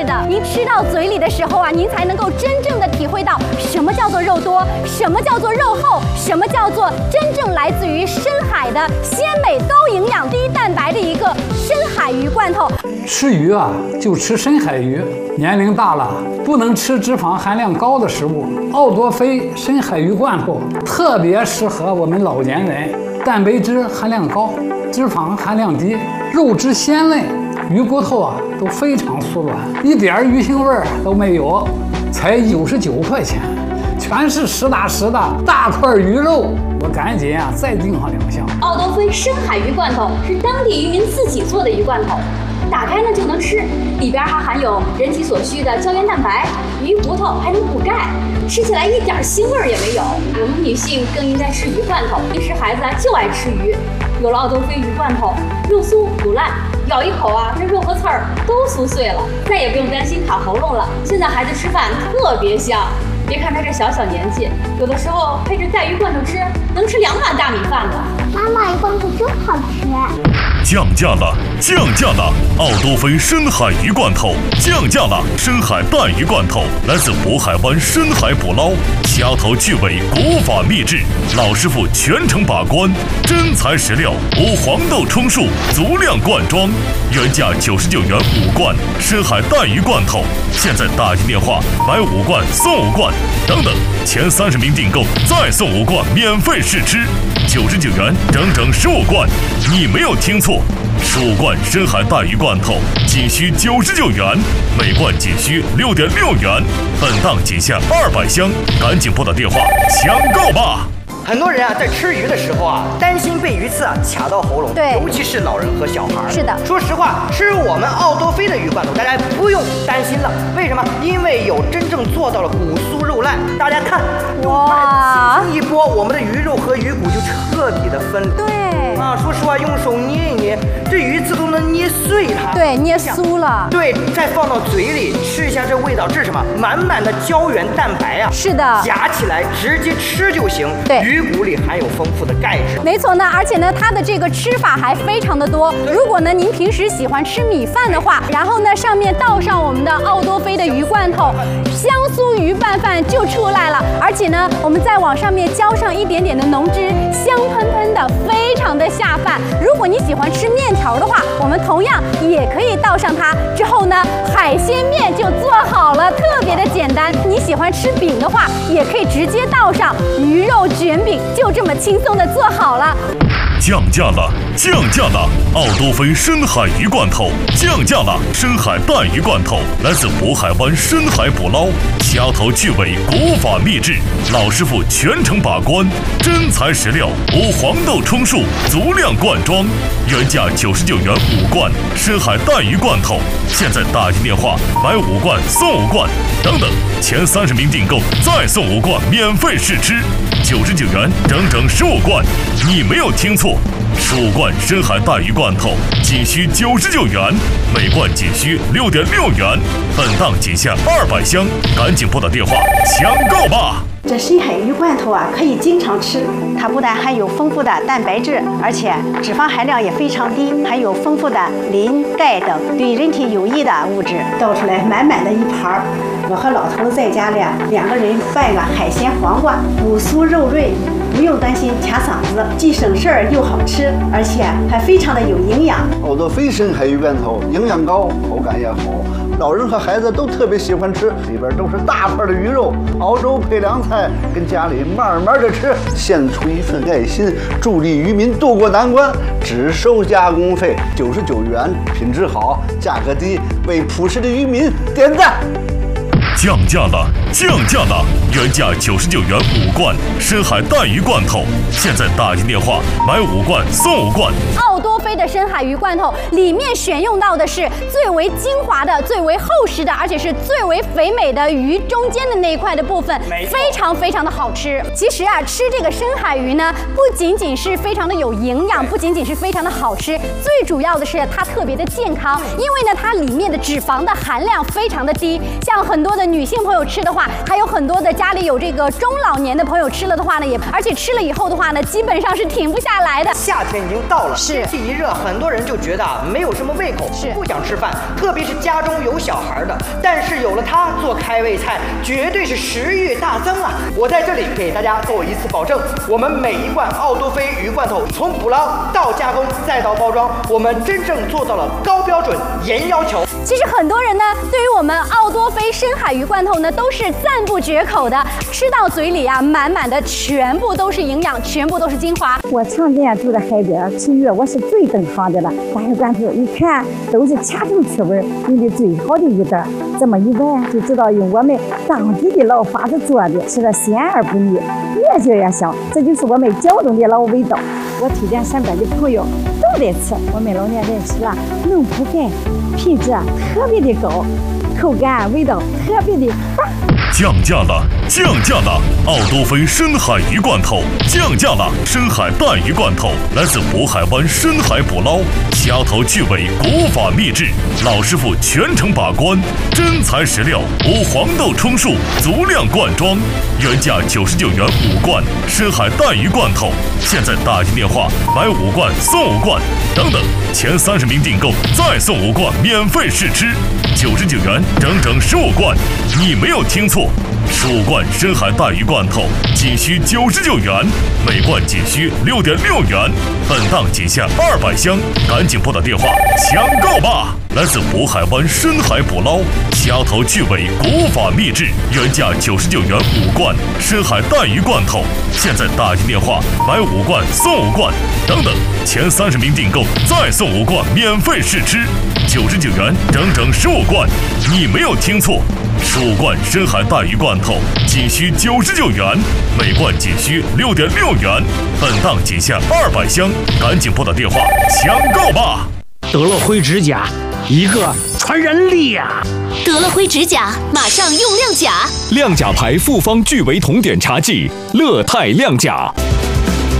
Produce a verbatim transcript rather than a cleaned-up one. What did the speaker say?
的。您吃到嘴里的时候啊，您才能够真正的体会到什么叫做肉多，什么叫做肉厚，什么叫做真正来自于深海的鲜美、高营养、低蛋白的一个深海鱼罐头。 吃鱼啊，就吃深海鱼。年龄大了，不能吃脂肪含量高的食物。奥多菲深海鱼罐头特别适合我们老年人，蛋白质含量高，脂肪含量低，肉质鲜嫩，鱼骨头啊都非常酥软，一点鱼腥味儿都没有，才九十九块钱，全是实打实的大块鱼肉。我赶紧啊再订上两箱。 奥多菲深海鱼罐头是当地渔民自己做的鱼罐头，打开呢就能吃，里边还含有人体所需的胶原蛋白，鱼骨头还能补钙，吃起来一点腥味儿也没有。我们女性更应该吃鱼罐头，平时孩子啊就爱吃鱼，有了奥多菲鱼罐头，肉酥不烂，咬一口啊，这肉和刺儿都酥碎了，再也不用担心卡喉咙了。现在孩子吃饭特别香，别看他这小小年纪，有的时候配着带鱼罐头吃，能吃两碗大米饭呢。 妈妈，鱼罐头真好吃。 降价了，降价了！奥多菲深海鱼罐头降价了，深海带鱼罐头来自渤海湾深海捕捞，掐头去尾，古法秘制，老师傅全程把关，真材实料，无黄豆充数，足量灌装，原价九十九元五罐，深海带鱼罐头，现在打进电话买五罐送五罐，等等，前三十名订购再送五罐免费试吃，九十九元整整十五罐，你没有听错。十五罐深海带鱼罐头仅需九十九元，每罐仅需六点六元，本档仅限二百箱，赶紧拨打电话抢购吧！ 很多人啊，在吃鱼的时候啊，担心被鱼刺啊卡到喉咙， 对， 尤其是老人和小孩。 是的， 说实话，吃我们奥多菲的鱼罐头，大家不用担心了。为什么？因为有真正做到了骨酥肉烂。大家看，用筷子轻轻一拨，我们的鱼肉和鱼骨就彻底的分离。 对啊，说实话，用手捏一捏，这鱼刺都能捏碎它。 对，捏酥了。 对，再放到嘴里吃一下，这味道，这是什么？满满的胶原蛋白啊！ 是的， 夹起来直接吃就行。 对。 鱼骨里含有丰富的钙质， 没错呢，而且呢，它的这个吃法还非常的多。如果呢您平时喜欢吃米饭的话，然后呢上面倒上我们的奥多菲的鱼罐头，香酥鱼拌饭就出来了。而且呢，我们再往上面浇上一点点的浓汁，香喷喷的，非常的下饭。如果你喜欢吃面条的话，我们同样也可以倒上它。之后呢，海鲜面就做好了，特别的简单。你喜欢吃饼的话，也可以直接倒上鱼肉卷饼。就这么轻松的做好了。 降价了，降价了！奥多菲深海鱼罐头降价了，深海带鱼罐头来自渤海湾深海捕捞，掐头去尾，古法秘制，老师傅全程把关，真材实料，无黄豆充数，足量灌装，原价九十九元五罐，深海带鱼罐头，现在打进电话买五罐送五罐，等等，前三十名订购再送五罐免费试吃，九十九元整整十五罐，你没有听错。十五罐深海带鱼罐头仅需九十九元，每罐仅需六点六元，本档仅限二百箱，赶紧拨打电话抢购吧！ 这深海鱼罐头啊，可以经常吃。它不但含有丰富的蛋白质，而且脂肪含量也非常低，含有丰富的磷、钙等对人体有益的物质。倒出来满满的一盘儿，我和老头在家里两个人拌个海鲜黄瓜，骨酥肉润，不用担心卡嗓子，既省事儿又好吃，而且还非常的有营养。 奥多菲深海鱼罐头营养高，口感也好。老人和孩子都特别喜欢吃，里边都是大块的鱼肉，熬粥配凉菜，跟家里慢慢的吃，献出一份爱心，助力渔民渡过难关，只收加工费九十九元，品质好，价格低，为朴实的渔民点赞。 降价了，降价了！原价九十九元五罐深海带鱼罐头，现在打进电话买五罐送五罐。 奥多菲的深海鱼罐头里面选用到的是最为精华的、最为厚实的，而且是最为肥美的鱼中间的那一块的部分，非常非常的好吃。其实啊，吃这个深海鱼呢，不仅仅是非常的有营养，不仅仅是非常的好吃，最主要的是它特别的健康，因为呢，它里面的脂肪的含量非常的低，像很多的女性朋友吃的话，还有很多的家里有这个中老年的朋友吃了的话呢，也而且吃了以后的话呢，基本上是停不下来的。 夏天已经到了， 是天气一热，很多人就觉得啊没有什么胃口， 是不想吃饭，特别是家中有小孩的。但是有了它做开胃菜，绝对是食欲大增啊！我在这里给大家做一次保证，我们每一罐奥多菲鱼罐头，从捕捞到加工再到包装，我们真正做到了高标准、严要求。 其实很多人呢，对于我们奥多菲深海鱼罐头呢，都是赞不绝口的。吃到嘴里啊，满满的全部都是营养，全部都是精华。 我常年住在海边吃鱼，我是最懂行的了。大鱼罐头一看都是掐头去味，用的最好的鱼胆，这么一闻就知道用我们当地的老法子做的，吃的鲜而不腻，越嚼越香。这就是我们胶东的老味道。我推荐身边的朋友都得吃，我们老年人吃了能补钙，品质特别的高，口感味道特别的棒。 降价了，降价了！奥多菲深海鱼罐头降价了，深海带鱼罐头来自渤海湾深海捕捞，掐头去尾，国法秘制，老师傅全程把关，真材实料，无黄豆充数，足量灌装，原价九十九元五罐深海带鱼罐头，现在打进电话买五罐送五罐，等等，前三十名订购再送五罐免费试吃，九十九元整整十五罐，你没有听错。十五罐深海带鱼罐头仅需九十九元，每罐仅需六点六元，本档仅限二百箱，赶紧拨打电话抢购吧！来自渤海湾深海捕捞，掐头去尾，国法秘制，原价九十九元五罐深海带鱼罐头，现在打进电话买五罐送五罐，等等，前三十名订购再送五罐免费试吃，九十九元整整十五罐，你没有听错。十五罐深海带鱼罐头仅需九十九元，每罐仅需六点六元，本档仅限二百箱，赶紧拨打电话抢购吧！ 德乐辉指甲，一个传染力呀！ 德乐辉指甲，马上用亮甲， 亮甲牌复方聚维酮碘茶剂，乐泰亮甲。